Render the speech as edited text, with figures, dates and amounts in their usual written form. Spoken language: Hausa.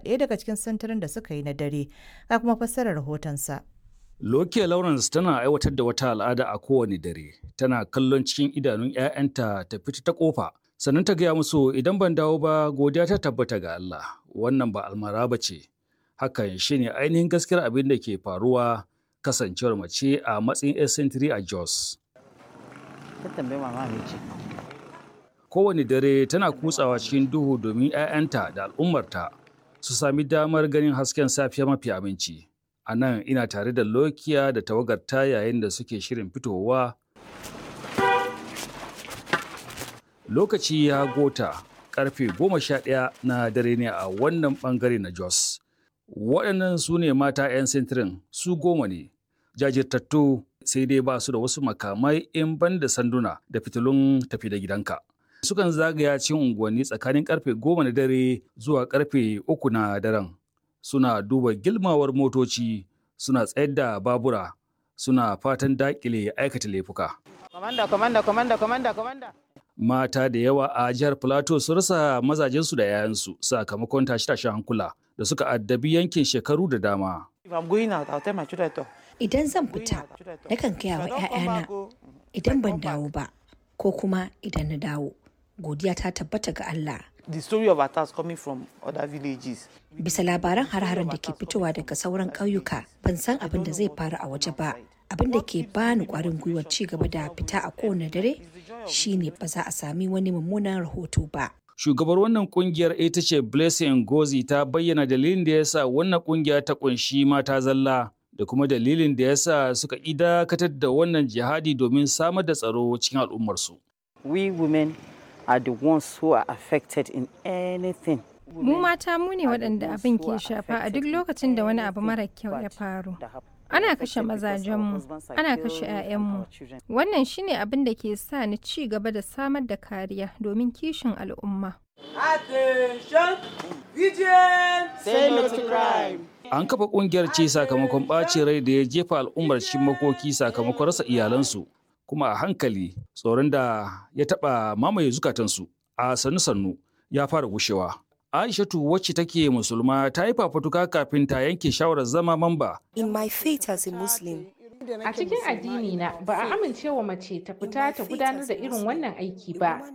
ɗaya daga cikin sintirin da suka yi na dare, ga kuma fassarar rahotonsa. Lokiya Lawrence tana aiwatar da wata al'ada a kowane dare. Tana kallon cikin idanun 'ya'yanta ta fita ta kofa. Sannan ta gaya musu idan ban dawo ba godiya ta tabbata ga Allah. Wannan ba almara ba ce. Hakan shine ainihin gaskiyar abin da ke faruwa kasancewar mace a matsayin 'yar sentiri a Jos. Kowane dare tana kutsawa cikin duhu domin 'ya'yanta da al'ummarta su sami damar ganin hasken safiya mafi aminci. A nan ina tare da Lokiya da tawagarta yayin da suke shirin fitowa. Lokaci ya gota karfe 11 na dare ne a wannan bangare na Jos. Waɗannan su ne mata 'yan sintirin su 10 ne. Jajirtattu sai dai ba su da wasu makamai in ban da sanduna da fitilun tafi da gidanka. Sukan zagaya cikin unguwanni tsakanin karfe 10 na dare zuwa karfe 3 na daren. Suna duba gilmawar motoci, suna tsayar da babura, suna fatan dakile aikata laifuka. Mata da yawa a jihar Plateau sun rasa mazajensu da 'ya'yansu sakamakon tashe-tashen hankula da suka addabi yankin shekaru da dama. Idan zan fita, nakan gaya wa 'ya'yana idan ban dawo ba, ko kuma idan na dawo, godiya ta tabbata ga Allah. The story of attacks coming from other villages. Bisa labaran har-haren da ke fitowa daga sauran ƙauyuka, ban san abin da zai faru a waje ba. Abin da ke bani ƙwarin gwiwar ci gaba da fita a kowane dare shine ba za a sami wani mummunan rahoto ba. Shugabar wannan kungiyar ita ce Blessing Ngozi ta bayyana dalilin da yasa wannan kungiya ta kunshi mata zalla da kuma dalilin da yasa suka dakatar da wannan jihadi domin samar da tsaro cikin al'ummarsu. We women are the ones who are affected in anything. Mu mata mu ne waɗanda abin ke shafa a duk lokacin da wani abu mara kyau ya faru. Ana kashe mazajenmu, ana kashe 'ya'yanmu. Wannan shine abin da ke sa ni ci gaba da samar da kariya domin kishin al'umma. An kafa kungiyar ce sakamakon ɓacin rai da ya jefa al'ummar cikin makoki sakamakon rasa iyalansu. Kuma a hankali tsoron da ya taɓa mamaye zukatansu a sannu-sannu ya fara gushewa. Aishatu wacce take musulma ta yi fafutuka kafin ta yanke shawarar zama mamba. In my faith as a Muslim, a cikin addini na ba a amincewa mace ta fita ta gudanar da irin wannan aiki ba.